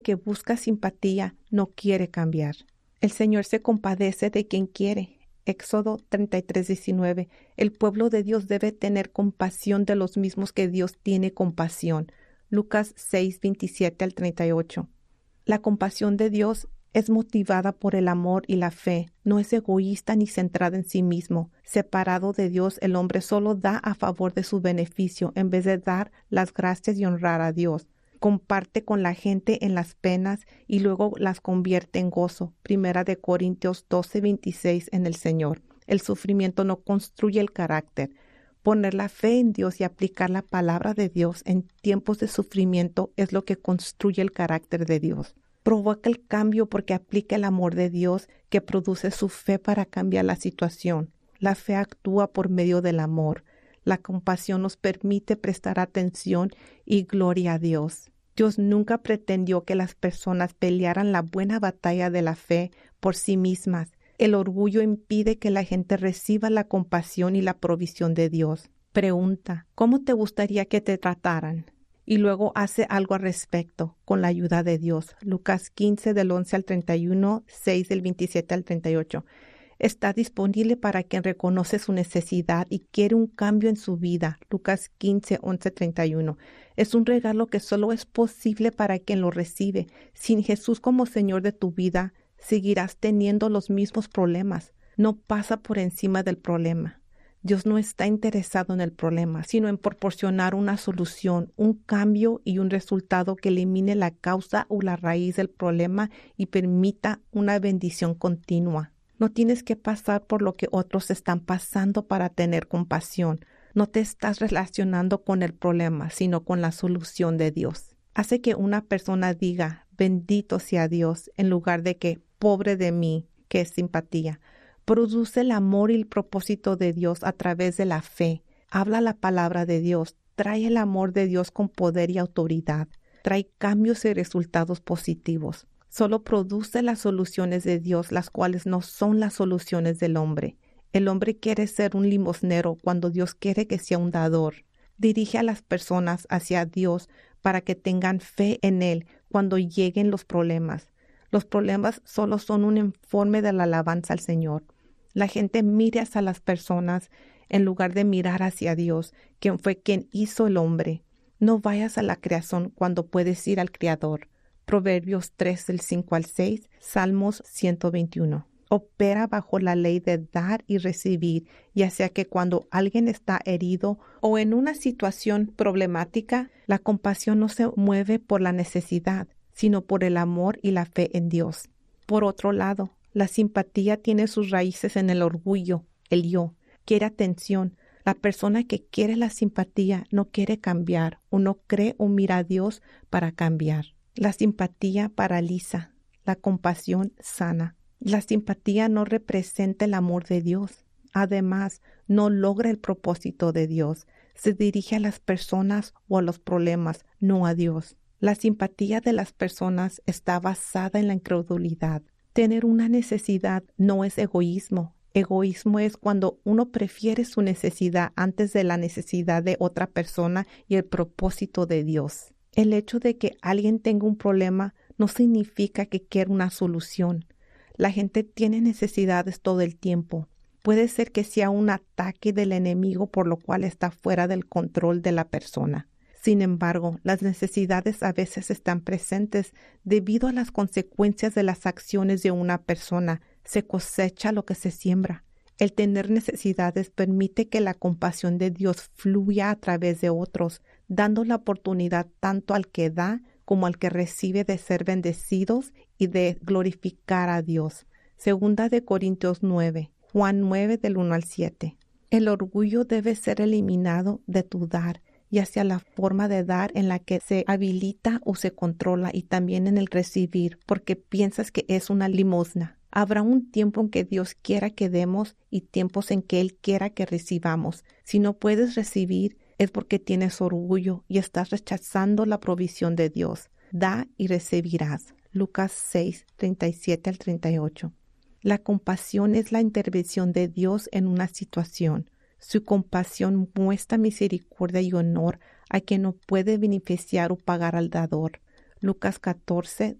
que busca simpatía no quiere cambiar. El Señor se compadece de quien quiere. Éxodo 33:19. El pueblo de Dios debe tener compasión de los mismos que Dios tiene compasión. Lucas 6:27-38. La compasión de Dios es motivada por el amor y la fe. No es egoísta ni centrada en sí mismo. Separado de Dios, el hombre solo da a favor de su beneficio en vez de dar las gracias y honrar a Dios. Comparte con la gente en las penas y luego las convierte en gozo. 1 Corintios 12:26 en el Señor. El sufrimiento no construye el carácter. Poner la fe en Dios y aplicar la palabra de Dios en tiempos de sufrimiento es lo que construye el carácter de Dios. Provoca el cambio porque aplica el amor de Dios que produce su fe para cambiar la situación. La fe actúa por medio del amor. La compasión nos permite prestar atención y gloria a Dios. Dios nunca pretendió que las personas pelearan la buena batalla de la fe por sí mismas. El orgullo impide que la gente reciba la compasión y la provisión de Dios. Pregunta: ¿cómo te gustaría que te trataran? Y luego hace algo al respecto con la ayuda de Dios. Lucas 15 del 11 al 31, 6 del 27 al 38. Está disponible para quien reconoce su necesidad y quiere un cambio en su vida. Lucas 15, 11, 31. Es un regalo que solo es posible para quien lo recibe. Sin Jesús como Señor de tu vida, seguirás teniendo los mismos problemas. No pasa por encima del problema. Dios no está interesado en el problema, sino en proporcionar una solución, un cambio y un resultado que elimine la causa o la raíz del problema y permita una bendición continua. No tienes que pasar por lo que otros están pasando para tener compasión. No te estás relacionando con el problema, sino con la solución de Dios. Hace que una persona diga, bendito sea Dios, en lugar de que, pobre de mí, que es simpatía. Produce el amor y el propósito de Dios a través de la fe. Habla la palabra de Dios. Trae el amor de Dios con poder y autoridad. Trae cambios y resultados positivos. Solo produce las soluciones de Dios, las cuales no son las soluciones del hombre. El hombre quiere ser un limosnero cuando Dios quiere que sea un dador. Dirige a las personas hacia Dios para que tengan fe en Él cuando lleguen los problemas. Los problemas solo son un informe de la alabanza al Señor. La gente mira hacia las personas en lugar de mirar hacia Dios, quien fue quien hizo el hombre. No vayas a la creación cuando puedes ir al Creador. Proverbios 3, del 5 al 6, Salmos 121. Opera bajo la ley de dar y recibir, ya sea que cuando alguien está herido o en una situación problemática, la compasión no se mueve por la necesidad, sino por el amor y la fe en Dios. Por otro lado, la simpatía tiene sus raíces en el orgullo, el yo. Quiere atención. La persona que quiere la simpatía no quiere cambiar o no cree o mira a Dios para cambiar. La simpatía paraliza, la compasión sana. La simpatía no representa el amor de Dios. Además, no logra el propósito de Dios. Se dirige a las personas o a los problemas, no a Dios. La simpatía de las personas está basada en la incredulidad. Tener una necesidad no es egoísmo. Egoísmo es cuando uno prefiere su necesidad antes de la necesidad de otra persona y el propósito de Dios. El hecho de que alguien tenga un problema no significa que quiera una solución. La gente tiene necesidades todo el tiempo. Puede ser que sea un ataque del enemigo por lo cual está fuera del control de la persona. Sin embargo, las necesidades a veces están presentes debido a las consecuencias de las acciones de una persona. Se cosecha lo que se siembra. El tener necesidades permite que la compasión de Dios fluya a través de otros, dando la oportunidad tanto al que da como al que recibe de ser bendecidos y de glorificar a Dios. 2 Corintios 9, Juan 9 del 1 al 7. El orgullo debe ser eliminado de tu dar, y hacia la forma de dar en la que se habilita o se controla y también en el recibir, porque piensas que es una limosna. Habrá un tiempo en que Dios quiera que demos y tiempos en que Él quiera que recibamos. Si no puedes recibir, es porque tienes orgullo y estás rechazando la provisión de Dios. Da y recibirás. Lucas 6, 37 al 38. La compasión es la intervención de Dios en una situación. Su compasión muestra misericordia y honor a quien no puede beneficiar o pagar al dador. Lucas 14,